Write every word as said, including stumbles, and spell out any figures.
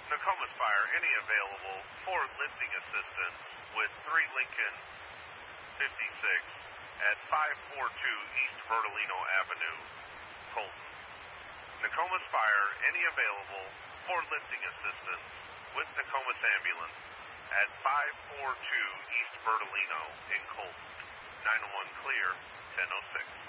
Nokomis Fire, any available for lifting assistance with three Lincoln fifty-six at five forty-two East Bertolino Avenue, Colton. Nokomis Fire, any available for lifting assistance with Nokomis Ambulance at five forty-two East Bertolino in Colton. nine oh one clear, ten oh six.